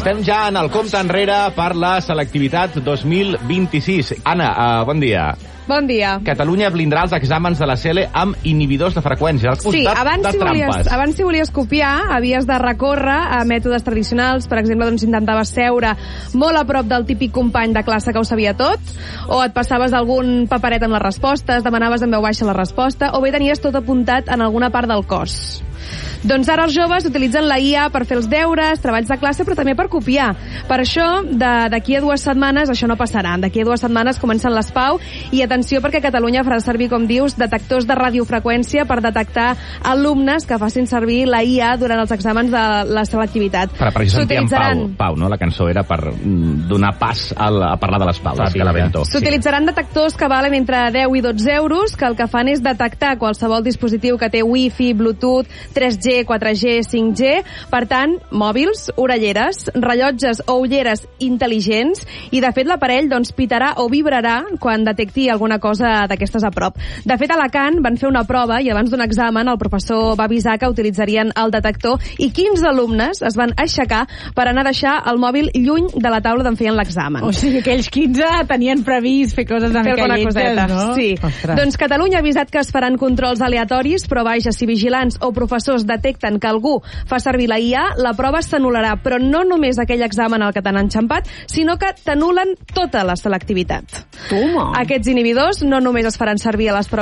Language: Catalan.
estem ja en el compte enrere per la selectivitat 2026. Anna, bon dia. Bon dia. Catalunya blindarà els exàmens de la CL amb inhibidors de freqüència, al costat de trampes. Abans si volies copiar, havies de recórrer a mètodes tradicionals. Per exemple, doncs intentaves seure molt a prop del típic company de classe que ho sabia tot, o et passaves algun paperet amb les respostes, demanaves en veu baixa la resposta, o bé tenies tot apuntat en alguna part del cos. Doncs ara els joves utilitzen la IA per fer els deures, treballs de classe, però també per copiar. Per això, d'aquí a 2 setmanes, això no passarà. D'aquí a 2 setmanes comencen les PAU i atenció perquè Catalunya farà servir, com dius, detectors de radiofreqüència per detectar alumnes que facin servir la IA durant els exàmens de la selectivitat. Per això sentíem Pau, no? La cançó era per donar pas a parlar de les PAU. S'utilitzaran detectors que valen entre 10 i 12 euros, que el que fan és detectar qualsevol dispositiu que té Wi-Fi, Bluetooth, 3G, 4G, 5G, per tant, mòbils, orelleres, rellotges o ulleres intel·ligents, i de fet l'aparell doncs pitarà o vibrarà quan detecti alguna cosa d'aquestes a prop. De fet, a Alacant van fer una prova i abans d'un examen el professor va avisar que utilitzarien el detector i 15 alumnes es van aixecar per anar a deixar el mòbil lluny de la taula d'on feien l'examen. O sigui, aquells 15 tenien previst fer coses amb calletes, no? Sí. Ostres. Doncs Catalunya ha avisat que es faran controls aleatoris, però vaja, si vigilants o professors detecten que algú fa servir la IA, la prova s'anul·larà, però no només aquell examen al que t'han enxampat, sinó que t'anulen tota la selectivitat. Toma. Aquests inhibidors no només es faran servir a les proves